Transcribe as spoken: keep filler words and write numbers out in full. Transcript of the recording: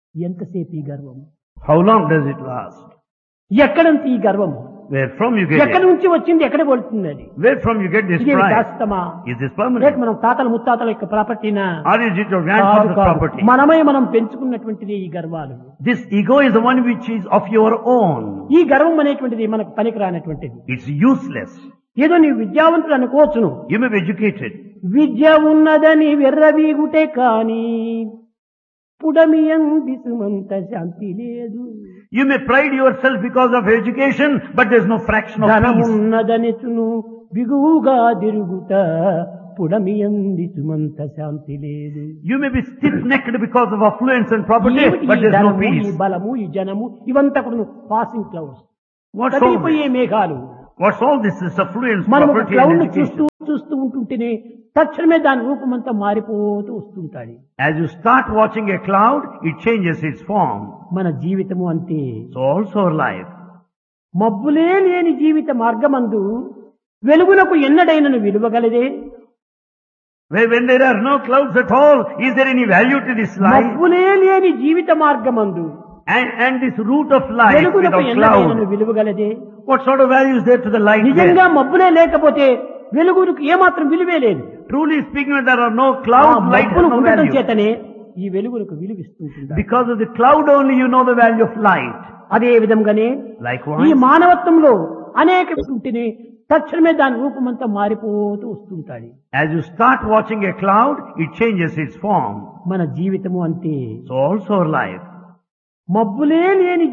ఎంతసేపు ఈ గర్వం? How long does it last? ఎక్కడ నుంచి ఈ గర్వం? Where from you get ఎక్కడి it? నుంచి వచ్చింది, ఎక్కడ వెళ్తుంది అది? Where from you get this ఇది pride? శాశ్వతమా? Is this లేక permanent? మనం తాతల ముత్తాతల యొక్క ప్రాపర్టీనా? Or is it your కాదు, grandfather's కాదు. property? మనమే మనం పెంచుకున్నటువంటిది ఈ గర్వాలు. This ego is the one which is of your own. ఈ గర్వం అనేటువంటిది మనకు పనికిరానటువంటిది. It's useless. ఏదో నీవు విద్యావంతుడు అనుకోవచ్చును. You may be educated. విద్య ఉన్నదని వెర్రవీగుటే కాని పుడమియంది సుమంత శాంతి లేదు. You may pride yourself because of education, but there's no fraction of peace. ధనమున్నదనిచును బిగువుగా తిరుగుట పుడమియంది Sumantha శాంతి లేదు. You may be stiff-necked because of affluence and property, ఏమిటి but ఈ there's no ధనము, ఈ peace. బలము, ఈ జనము ఇవంతా కూడా passing clouds, What's all కదిలిపోయే this? మేఘాలు. What's all this? This affluence, మనం ఒక property క్లౌడ్ and ను చూస్తూ education. చూస్తూ ఉంటుంటేనే తక్షణమే దాని రూపమంతా మారిపోతూ వస్తుంటాడు. As you start watching a cloud, it changes its form. మన జీవితము అంతే. So also our life. మబ్బులే లేని జీవిత మార్గమందు వెలుగునకు ఎన్నడైనను విలువగలదే? When when there are no clouds at all, is there any value to this life? మబ్బులే లేని జీవిత మార్గమందు And, and this route of life వెలుగునకు without ఎన్నడైనను cloud, విలువగలదే? what sort of value is there to the light నిజంగా there? మబ్బులే లేకపోతే వెలుగునకు ఏమాత్రం విలువే లేదు. Truly speaking, when there are no ఆ clouds, light has మబ్బులు no ఉండటం value. చేతనే ఈ వెలుగునకు విలువిస్తుంటుంది. Because of the cloud only you know the value of light. అదే విధంగానే ఈ Likewise, మానవత్వంలో అనేక ఉంటేనే తక్షణమే దాని రూపమంతా మారిపోతూ వస్తుంటాడు. as you start watching a cloud, it changes its form. మన జీవితము అంతే. So also our life. మబ్బులే లేని